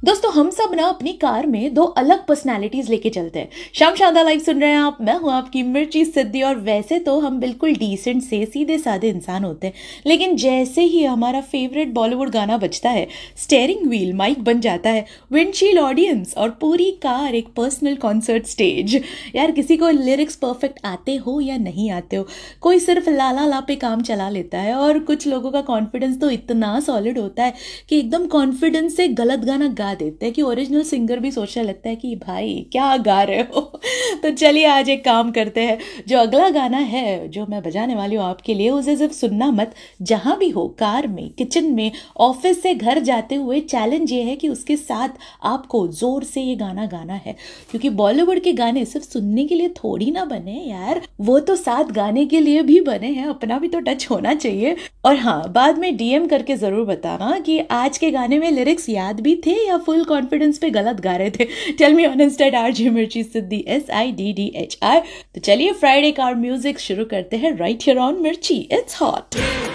दोस्तों हम सब ना अपनी कार में दो अलग पर्सनालिटीज लेके चलते हैं। शाम शानदार लाइव सुन रहे हैं आप। मैं हूं आपकी मिर्ची सिद्धि। और वैसे तो हम बिल्कुल डिसेंट से सीधे साधे इंसान होते हैं, लेकिन जैसे ही हमारा फेवरेट बॉलीवुड गाना बजता है, स्टेयरिंग व्हील माइक बन जाता है, विंडशील्ड ऑडियंस और पूरी कार एक पर्सनल कॉन्सर्ट स्टेज। यार किसी को लिरिक्स परफेक्ट आते हो या नहीं आते हो, कोई सिर्फ ला ला ला पे काम चला लेता है, और कुछ लोगों का कॉन्फिडेंस तो इतना सॉलिड होता है कि एकदम कॉन्फिडेंस से गलत गाना गा देते हैं कि ओरिजिनल सिंगर भी सोचने लगता है कि भाई क्या गा रहे हो। तो चलिए आज एक काम करते हैं, जो अगला गाना है जो मैं बजाने वाली हूँ आपके लिए, उसे सिर्फ सुनना मत। जहां भी हो, कार में, किचन में, ऑफिस से घर जाते हुए, चैलेंज ये है कि उसके साथ आपको जोर से ये गाना गाना है, क्योंकि बॉलीवुड के गाने सिर्फ सुनने के लिए थोड़ी ना बने यार, वो तो साथ गाने के लिए भी बने हैं। अपना भी तो टच होना चाहिए। और हाँ, बाद में डीएम करके जरूर बताना कि आज के गाने में लिरिक्स याद भी थे या फुल कॉन्फिडेंस पे गलत गा रहे थे। Tell me on instead RJ मिर्ची सिद्धि SIDDHI। तो चलिए फ्राइडे कार म्यूजिक शुरू करते हैं राइट हियर ऑन मिर्ची। It's hot.